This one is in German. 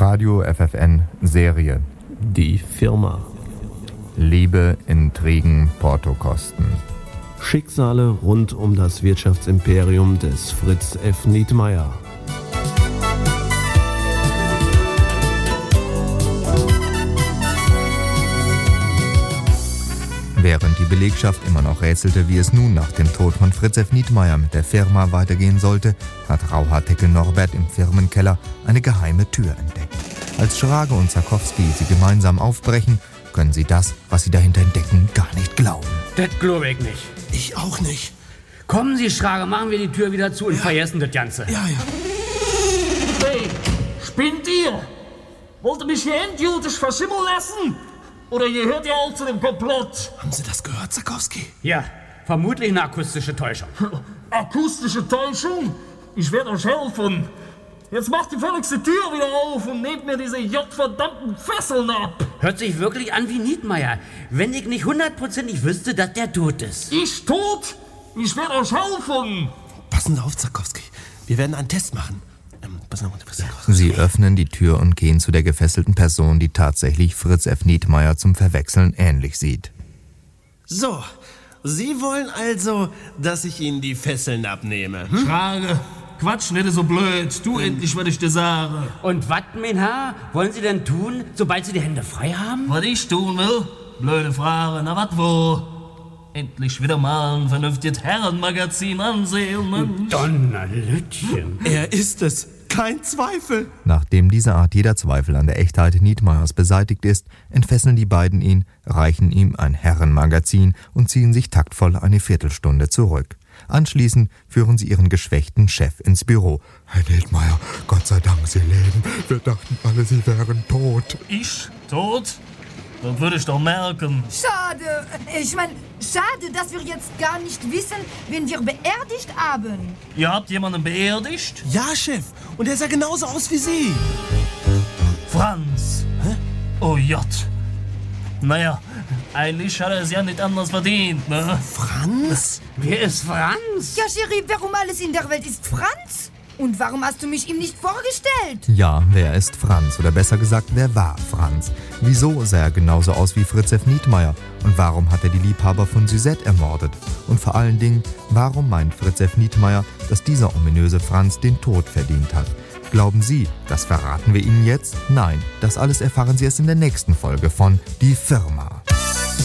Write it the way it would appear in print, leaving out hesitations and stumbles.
Radio FFN Serie. Die Firma. Liebe, Intrigen, Portokosten. Schicksale rund um das Wirtschaftsimperium des Fritz F. Nietmeyer. Während die Belegschaft immer noch rätselte, wie es nun nach dem Tod von Fritz F. Nietmeyer mit der Firma weitergehen sollte, hat Rauhaardhecke Norbert im Firmenkeller eine geheime Tür entdeckt. Als Schrage und Zarkowski sie gemeinsam aufbrechen, können sie das, was sie dahinter entdecken, gar nicht glauben. Das glaube ich nicht. Ich auch nicht. Kommen Sie, Schrage, machen wir die Tür wieder zu und vergessen das Ganze. Ja. Hey, spinnt ihr? Wollt ihr mich hier endgültig verschimmeln lassen? Oder gehört ihr auch zu dem Komplott? Haben Sie das gehört, Zarkowski? Ja, vermutlich eine akustische Täuschung. Akustische Täuschung? Ich werde euch helfen. Jetzt macht die völligste Tür wieder auf und nehmt mir diese verdammten Fesseln ab. Hört sich wirklich an wie Nietmeyer. Wenn ich nicht 100%ig wüsste, dass der tot ist. Ich tot? Ich werde euch helfen. Passen Sie auf, Zarkowski. Wir werden einen Test machen. Sie öffnen die Tür und gehen zu der gefesselten Person, die tatsächlich Fritz F. Nietmeyer zum Verwechseln ähnlich sieht. So, Sie wollen also, dass ich Ihnen die Fesseln abnehme? Schrage, Quatsch, nicht so blöd. Tu endlich, was ich dir sage. Und was, mein Herr, wollen Sie denn tun, sobald Sie die Hände frei haben? Was ich tun will? Blöde Frage, na wat wo? Endlich wieder mal ein vernünftiges Herrenmagazin ansehen, Mensch. Donnerlütchen. Er ist es, kein Zweifel. Nachdem diese Art jeder Zweifel an der Echtheit Nietmeyers beseitigt ist, entfesseln die beiden ihn, reichen ihm ein Herrenmagazin und ziehen sich taktvoll eine Viertelstunde zurück. Anschließend führen sie ihren geschwächten Chef ins Büro. Herr Nietmeyer, Gott sei Dank, Sie leben. Wir dachten alle, Sie wären tot. Ich? Tot? Das würde ich doch merken. Schade. Ich meine, schade, dass wir jetzt gar nicht wissen, wen wir beerdigt haben. Ihr habt jemanden beerdigt? Ja, Chef. Und er sah genauso aus wie Sie. Franz. Hä? Oh J. Naja, eigentlich hat er es ja nicht anders verdient, ne? Franz? Wer ist Franz? Ja, Cherie, warum alles in der Welt ist Franz? Und warum hast du mich ihm nicht vorgestellt? Ja, wer ist Franz? Oder besser gesagt, wer war Franz? Wieso sah er genauso aus wie Fritz F. Nietmeyer? Und warum hat er die Liebhaber von Suzette ermordet? Und vor allen Dingen, warum meint Fritz F. Nietmeyer, dass dieser ominöse Franz den Tod verdient hat? Glauben Sie, das verraten wir Ihnen jetzt? Nein, das alles erfahren Sie erst in der nächsten Folge von Die Firma.